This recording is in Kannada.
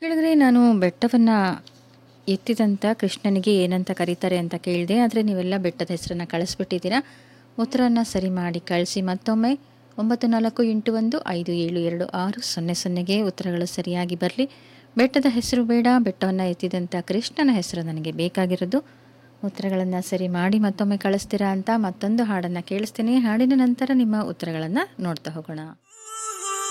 ಕೇಳಿದ್ರೆ ನಾನು ಬೆಟ್ಟವನ್ನು ಎತ್ತಿದಂಥ ಕೃಷ್ಣನಿಗೆ ಏನಂತ ಕರೀತಾರೆ ಅಂತ ಕೇಳಿದೆ. ಆದರೆ ನೀವೆಲ್ಲ ಬೆಟ್ಟದ ಹೆಸರನ್ನು ಕಳಿಸ್ಬಿಟ್ಟಿದ್ದೀರಾ. ಉತ್ತರವನ್ನು ಸರಿ ಮಾಡಿ ಕಳಿಸಿ. ಮತ್ತೊಮ್ಮೆ 9481572600ಗೆ ಉತ್ತರಗಳು ಸರಿಯಾಗಿ ಬರಲಿ. ಬೆಟ್ಟದ ಹೆಸರು ಬೇಡ, ಬೆಟ್ಟವನ್ನು ಎತ್ತಿದಂಥ ಕೃಷ್ಣನ ಹೆಸರು ನನಗೆ ಬೇಕಾಗಿರೋದು. ಉತ್ತರಗಳನ್ನು ಸರಿ ಮಾಡಿ ಮತ್ತೊಮ್ಮೆ ಕಳಿಸ್ತೀರಾ ಅಂತ ಮತ್ತೊಂದು ಹಾಡನ್ನು ಕೇಳಿಸ್ತೀನಿ. ಹಾಡಿನ ನಂತರ ನಿಮ್ಮ ಉತ್ತರಗಳನ್ನು ನೋಡ್ತಾ ಹೋಗೋಣ.